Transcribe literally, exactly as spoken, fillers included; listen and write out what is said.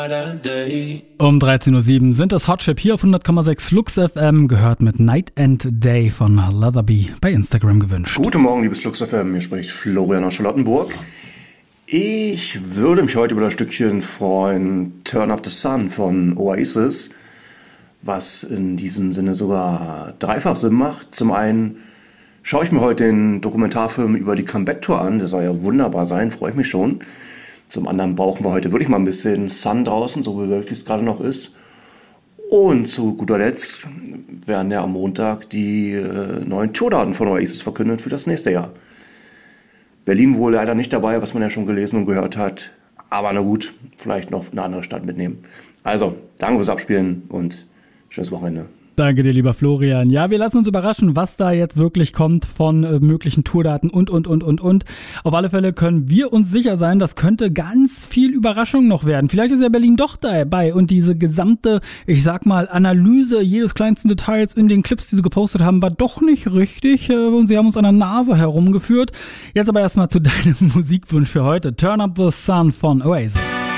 Um dreizehn Uhr sieben sind es Hot Chip hier auf hundert Komma sechs Flux F M, gehört mit Night and Day von Leatherby bei Instagram gewünscht. Guten Morgen, liebes Flux F M, hier spricht Florian aus Charlottenburg. Ich würde mich heute über das Stückchen freuen, Turn Up the Sun von Oasis, was in diesem Sinne sogar dreifach Sinn macht. Zum einen schaue ich mir heute den Dokumentarfilm über die Comeback-Tour an, der soll ja wunderbar sein, freue ich mich schon. Zum anderen brauchen wir heute wirklich mal ein bisschen Sun draußen, so wie es gerade noch ist. Und zu guter Letzt werden ja am Montag die äh, neuen Tourdaten von Oasis verkündet für das nächste Jahr. Berlin wohl leider nicht dabei, was man ja schon gelesen und gehört hat. Aber na gut, vielleicht noch eine andere Stadt mitnehmen. Also, danke fürs Abspielen und schönes Wochenende. Danke dir, lieber Florian. Ja, wir lassen uns überraschen, was da jetzt wirklich kommt von äh, möglichen Tourdaten und, und, und, und, und. Auf alle Fälle können wir uns sicher sein, das könnte ganz viel Überraschung noch werden. Vielleicht ist ja Berlin doch dabei und diese gesamte, ich sag mal, Analyse jedes kleinsten Details in den Clips, die sie gepostet haben, war doch nicht richtig äh, und sie haben uns an der Nase herumgeführt. Jetzt aber erstmal zu deinem Musikwunsch für heute. Turn Up the Sun von Oasis.